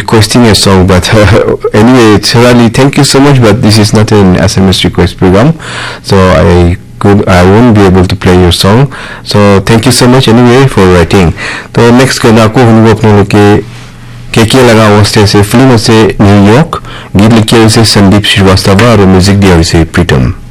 requesting a song, but anyway, Shirali, thank you so much, but this is not an SMS request program, so I won't be able to play your song. So thank you so much anyway for writing. तो next गाना को हम लोग अपने लोग के लगा वास्ते से फिल्म से न्यूयॉर्क गीत लिखे उसे संदीप श्रीवास्तव और म्यूजिक दिया उसे प्रीतम.